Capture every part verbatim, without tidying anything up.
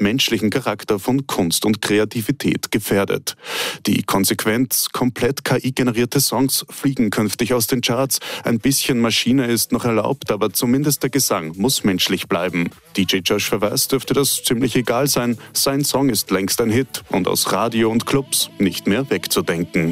menschlichen Charakter von Kunst und Kreativität gefährdet. Die Konsequenz, komplett K I-generierte Songs fliegen künftig aus den Charts. Ein bisschen Maschine ist noch erlaubt, aber zumindest der Gesang muss menschlich bleiben. D J Josh Verweis dürfte das ziemlich egal sein. Sein Song ist längst ein Hit und aus Radio und Clubs nicht mehr wegzudenken.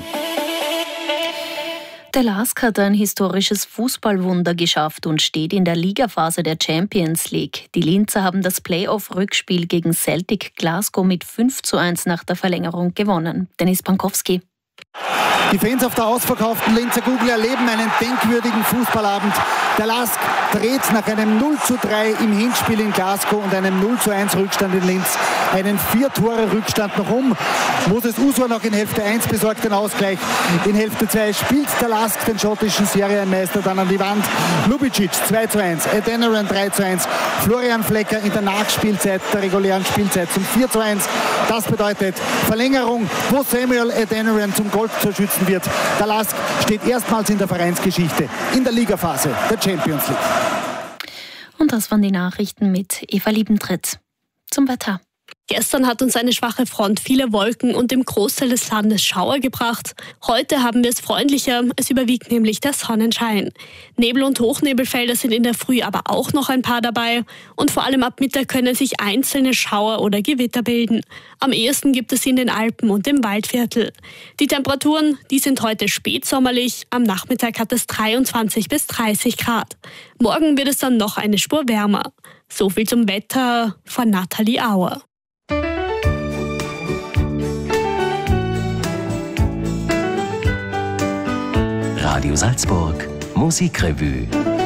Der L A S K hat ein historisches Fußballwunder geschafft und steht in der Ligaphase der Champions League. Die Linzer haben das Playoff-Rückspiel gegen Celtic Glasgow mit fünf zu eins nach der Verlängerung gewonnen. Dennis Pankowski. Die Fans auf der ausverkauften Linzer Google erleben einen denkwürdigen Fußballabend. Der L A S K dreht nach einem null zu drei im Hinspiel in Glasgow und einem null zu eins Rückstand in Linz einen Vier-Tore-Rückstand noch um. Moses Usor noch in Hälfte eins besorgt den Ausgleich. In Hälfte zwei spielt der L A S K den schottischen Serienmeister dann an die Wand. Lubicic zwei zu eins, Adeniran drei zu eins, Florian Flecker in der Nachspielzeit der regulären Spielzeit zum vier zu eins. Das bedeutet Verlängerung, wo Samuel Adeniran zum Goldtorschützen wird. Der L A S K steht erstmals in der Vereinsgeschichte in der Ligaphase der Champions League. Und das waren die Nachrichten mit Eva Liebentritt. Zum Wetter. Gestern hat uns eine schwache Front viele Wolken und im Großteil des Landes Schauer gebracht. Heute haben wir es freundlicher, es überwiegt nämlich der Sonnenschein. Nebel- und Hochnebelfelder sind in der Früh aber auch noch ein paar dabei und vor allem ab Mittag können sich einzelne Schauer oder Gewitter bilden. Am ehesten gibt es sie in den Alpen und im Waldviertel. Die Temperaturen, die sind heute spätsommerlich, am Nachmittag hat es dreiundzwanzig bis dreißig Grad. Morgen wird es dann noch eine Spur wärmer. So viel zum Wetter von Nathalie Auer. Radio Salzburg Musikrevue.